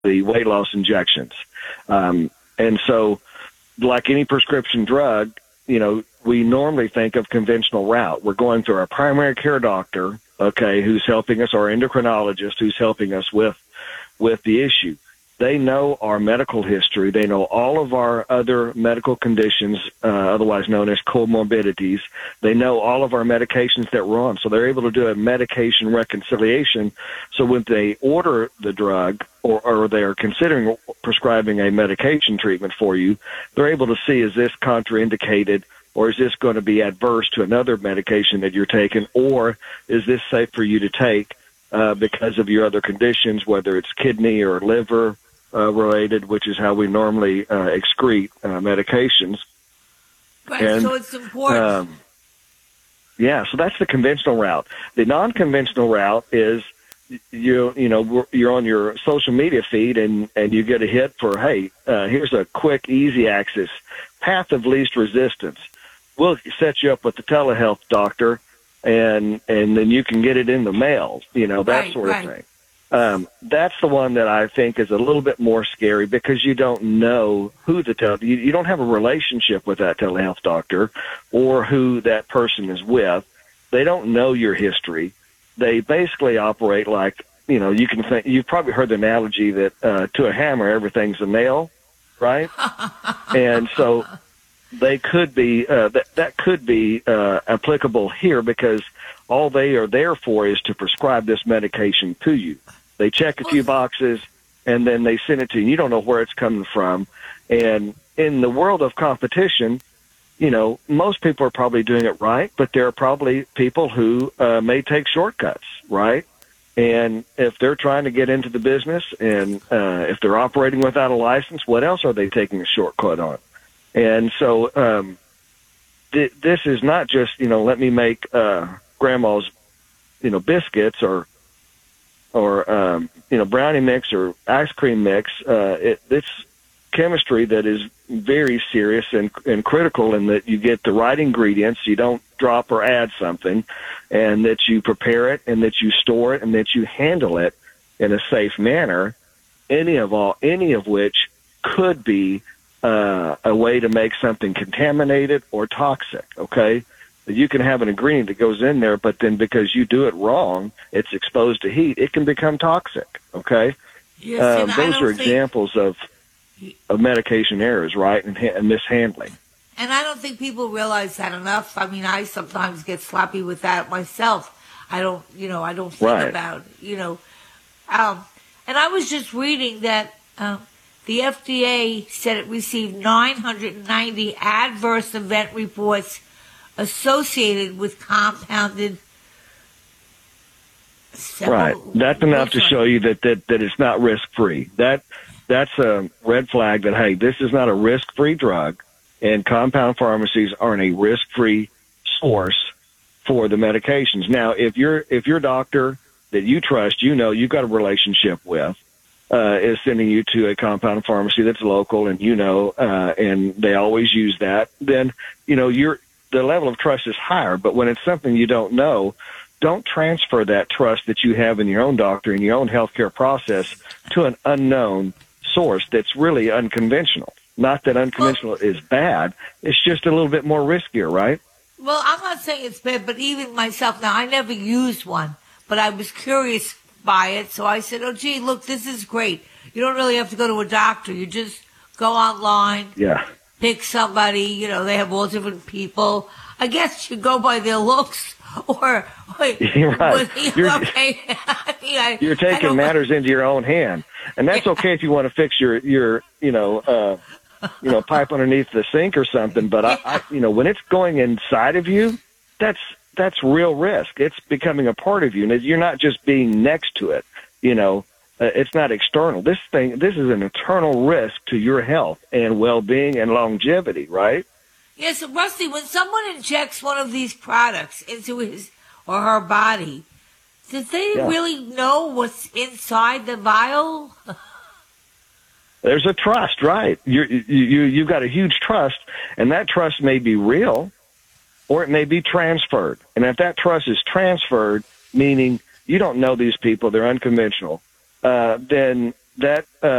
the weight loss injections. And so, like any prescription drug, we normally think of conventional route. We're going through our primary care doctor, okay, who's helping us, our endocrinologist who's helping us with the issue. They know our medical history. They know all of our other medical conditions, otherwise known as comorbidities. They know all of our medications that we're on. So they're able to do a medication reconciliation. So when they order the drug or they're considering prescribing a medication treatment for you, they're able to see, is this contraindicated, or is this going to be adverse to another medication that you're taking, or is this safe for you to take because of your other conditions, whether it's kidney or liver related, which is how we normally excrete medications. Right, and, so it's important. So that's the conventional route. The non-conventional route is you're on your social media feed and you get a hit for, hey, here's a quick, easy access path of least resistance. We'll set you up with the telehealth doctor, and then you can get it in the mail, that sort of thing. That's the one that I think is a little bit more scary because you don't know who you don't have a relationship with that telehealth doctor or who that person is with. They don't know your history. They basically operate like, you've probably heard the analogy that to a hammer, everything's a nail, right? And so they could be, that could be applicable here because all they are there for is to prescribe this medication to you. They check a few boxes, and then they send it to you. You don't know where it's coming from. And in the world of competition, most people are probably doing it right, but there are probably people who may take shortcuts, right? And if they're trying to get into the business and if they're operating without a license, what else are they taking a shortcut on? And so this is not just, let me make grandma's, biscuits or brownie mix or ice cream mix. It's chemistry that is very serious and critical in that you get the right ingredients, you don't drop or add something, and that you prepare it and that you store it and that you handle it in a safe manner, any of which could be a way to make something contaminated or toxic, okay? You can have an ingredient that goes in there, but then because you do it wrong, it's exposed to heat, it can become toxic, okay? Yes, those are examples of medication errors, right, and mishandling. And I don't think people realize that enough. I mean, I sometimes get sloppy with that myself. I don't think about, and I was just reading that the FDA said it received 990 adverse event reports associated with compounded. Right. That's enough to show you that it's not risk-free. That's a red flag that, hey, this is not a risk-free drug, and compound pharmacies aren't a risk-free source for the medications. Now, if your doctor that you trust, you've got a relationship with, is sending you to a compound pharmacy that's local and and they always use that, then, the level of trust is higher. But when it's something you don't know, don't transfer that trust that you have in your own doctor and your own healthcare process to an unknown source that's really unconventional. Not that unconventional is bad. It's just a little bit more riskier, right? Well, I'm not saying it's bad, but even myself, now I never used one, but I was curious by it. So I said, oh, gee, look, this is great. You don't really have to go to a doctor. You just go online. Yeah. Pick somebody, they have all different people. I guess you go by their looks or you're right. You're taking matters into your own hand. And that's okay if you want to fix your pipe underneath the sink or something, but I when it's going inside of you, that's real risk. It's becoming a part of you. And you're not just being next to it, it's not external. This is an internal risk to your health and well-being and longevity, right? Yes, Rusty, when someone injects one of these products into his or her body, do they really know what's inside the vial? There's a trust, right? You've got a huge trust, and that trust may be real, or it may be transferred. And if that trust is transferred, meaning you don't know these people, they're unconventional, then that